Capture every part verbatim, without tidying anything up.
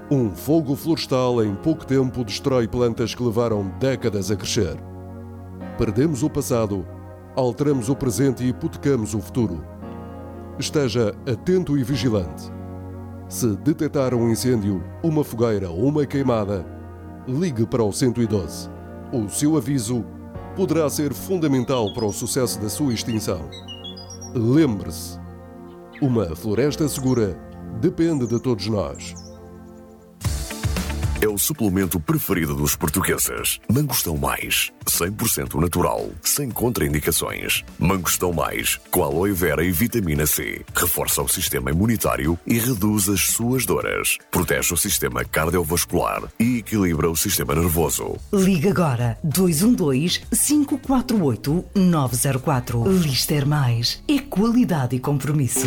Um fogo florestal em pouco tempo destrói plantas que levaram décadas a crescer. Perdemos o passado, alteramos o presente e hipotecamos o futuro. Esteja atento e vigilante. Se detectar um incêndio, uma fogueira ou uma queimada, ligue para o cento e doze. O seu aviso poderá ser fundamental para o sucesso da sua extinção. Lembre-se, uma floresta segura depende de todos nós. É o suplemento preferido dos portugueses. Mangostão Mais, cem por cento natural, sem contraindicações. Mangostão Mais, com aloe vera e vitamina C. Reforça o sistema imunitário e reduz as suas dores. Protege o sistema cardiovascular e equilibra o sistema nervoso. Liga agora dois um dois, cinco quatro oito, nove zero quatro. Lister Mais é qualidade e compromisso.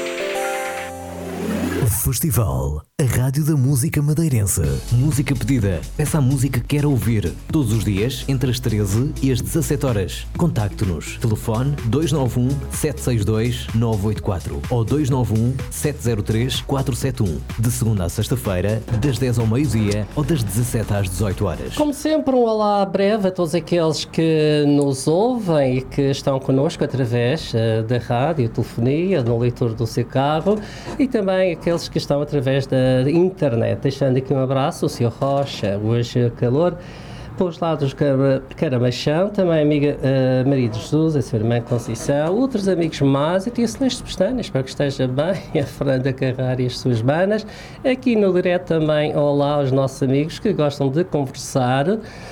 Festival, a rádio da música madeirense. Música pedida. Peça a música que quer ouvir. Todos os dias, entre as treze e as dezassete horas. Contacte-nos. Telefone dois nove um, sete seis dois, nove oito quatro ou dois nove um, sete zero três, quatro sete um. De segunda a sexta-feira, das dez ao meio-dia ou das dezassete às dezoito horas. Como sempre, um olá breve a todos aqueles que nos ouvem e que estão connosco através uh, da rádio, telefonia, no leitor do seu carro e também aqueles que estão através da internet. Deixando aqui um abraço, o senhor Rocha, hoje calor, pelos lados do Caramachão, também a amiga uh, Maria de Jesus, a sua irmã Conceição, outros amigos mais, aqui a Celeste Pestanas, espero que esteja bem, a Fernanda Carrara e as suas manas. Aqui no direto também, olá aos nossos amigos que gostam de conversar.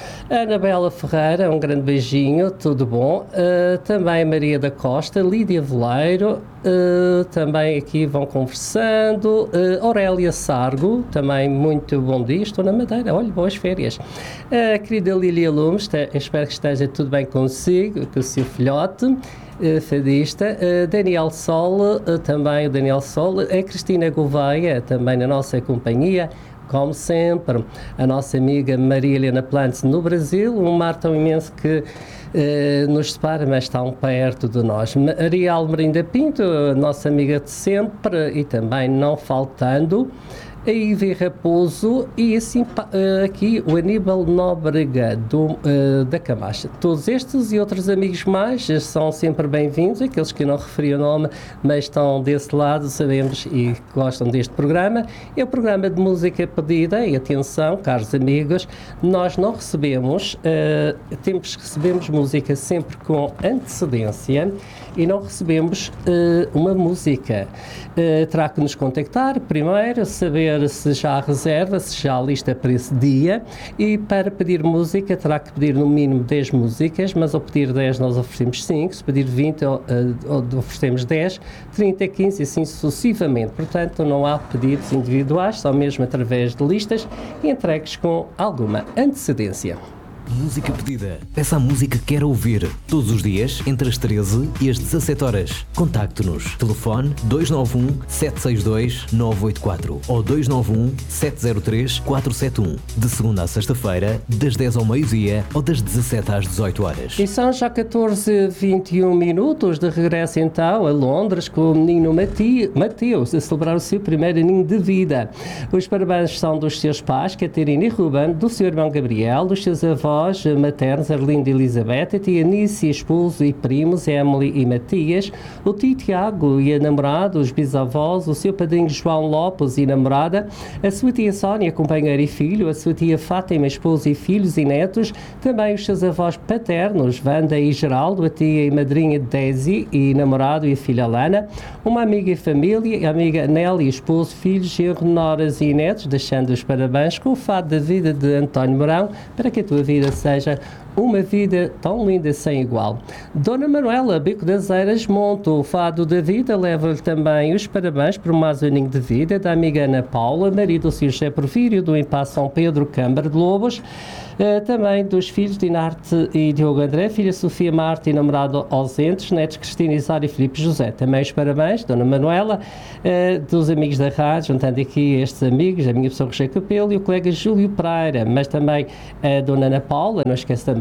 A Anabela Ferreira, um grande beijinho, tudo bom. Uh, também a Maria da Costa, Lídia Veleiro, uh, também aqui vão conversando. Uh, Aurélia Sargo, também muito bom dia, estou na Madeira, olha, boas férias. A uh, querida Lília Lumes, te, espero que esteja tudo bem consigo, com o seu filhote. Uh, fadista, uh, Daniel Sol, uh, também o Daniel Sol, a Cristina Gouveia, também na nossa companhia. Como sempre, a nossa amiga Maria Helena Plantes no Brasil, um mar tão imenso que eh, nos separa, mas tão perto de nós. Maria Almerinda Pinto, a nossa amiga de sempre e também não faltando, a Ivy Raposo e assim aqui o Aníbal Nóbrega do, uh, da Camacha. Todos estes e outros amigos mais são sempre bem-vindos, aqueles que não referi o nome, mas estão desse lado, sabemos e gostam deste programa. É o programa de música pedida e atenção, caros amigos, nós não recebemos, uh, temos, recebemos música sempre com antecedência e não recebemos uh, uma música. Uh, terá que nos contactar primeiro, saber se já há reserva, se já há lista para esse dia, e para pedir música terá que pedir no mínimo dez músicas, mas ao pedir dez nós oferecemos cinco, se pedir vinte uh, oferecemos dez, trinta, quinze e assim sucessivamente. Portanto, não há pedidos individuais, só mesmo através de listas entregues com alguma antecedência. Música pedida. Peça a música que quer ouvir. Todos os dias, entre as treze e as dezassete horas. Contacte-nos. Telefone dois nove um, sete seis dois, nove oito quatro ou dois nove um, sete zero três, quatro sete um. De segunda a sexta-feira, das dez ao meio-dia ou das dezassete às dezoito horas. E são já catorze e vinte e um minutos de regresso então a Londres com o menino Mati- Mateus a celebrar o seu primeiro aninho de vida. Os parabéns são dos seus pais, Catarina e Ruben, do seu irmão Gabriel, dos seus avós maternos, Arlindo e Elizabeth, a tia Nícia, esposo e primos, Emily e Matias, o tio Tiago e a namorada, os bisavós, o seu padrinho João Lopes e namorada, a sua tia Sónia, companheira e filho, a sua tia Fátima, esposo e filhos e netos, também os seus avós paternos, Wanda e Geraldo, a tia e madrinha Desi e namorado e a filha Lana, uma amiga e família, a amiga Nelly, esposo, filhos, genro, noras e netos, deixando os parabéns com o fado da vida de António Mourão, para que a tua vida seja uma vida tão linda sem igual. Dona Manuela Bico das Eiras monta o fado da vida, leva-lhe também os parabéns por mais um aninho de vida da amiga Ana Paula, marido do senhor José Porfírio, do Impasse São Pedro, Câmara de Lobos, uh, também dos filhos de Inarte e Diogo André, filha Sofia Marta e namorado ausentes, netos Cristina Isara e Filipe José. Também os parabéns, Dona Manuela, uh, dos amigos da rádio, juntando aqui estes amigos, a minha pessoa Roger Capelo e o colega Júlio Pereira, mas também a Dona Ana Paula, não esquece também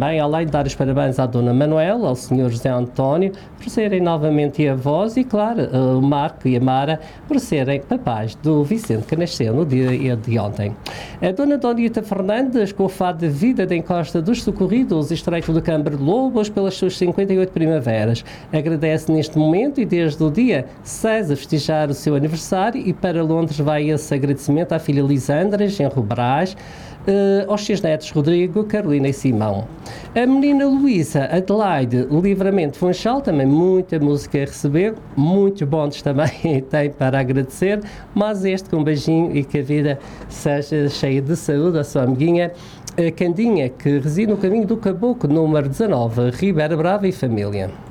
também, além de dar os parabéns à Dona Manuela, ao senhor José António, por serem novamente avós, e claro, o Marco e a Mara, por serem papais do Vicente, que nasceu no dia de ontem. A Dona Donita Fernandes, com o fado de Vida da Encosta dos Socorridos, estreito do Câmara de Lobos, pelas suas cinquenta e oito primaveras. Agradece neste momento e desde o dia seis a festejar o seu aniversário, e para Londres vai esse agradecimento à filha Lisandra, genro Brás, Uh, aos seus netos Rodrigo, Carolina e Simão. A menina Luísa Adelaide Livramento Funchal, também muita música a receber, muitos bons também tem para agradecer, mas este com um beijinho e que a vida seja cheia de saúde, a sua amiguinha a Candinha, que reside no caminho do Caboclo, número dezanove, Ribeira Brava e família.